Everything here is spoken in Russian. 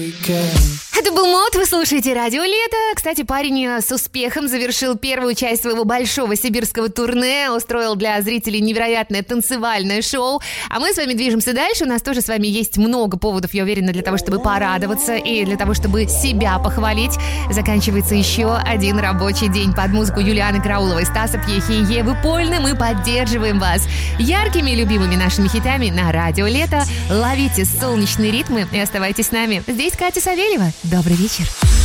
Это был Мод, вы слушаете Радио Лето. Кстати, парень с успехом завершил первую часть своего большого сибирского турне, устроил для зрителей невероятное танцевальное шоу. А мы с вами движемся дальше. У нас тоже с вами есть много поводов, я уверена, для того, чтобы порадоваться и для того, чтобы себя похвалить. Заканчивается еще один рабочий день под музыку Юлианы Карауловой, Стаса Пьехи и Евы Польны. Мы поддерживаем вас яркими и любимыми нашими хитами на Радио Лето. Ловите солнечные ритмы и оставайтесь с нами. Здесь Катя Савельева. Добрый вечер.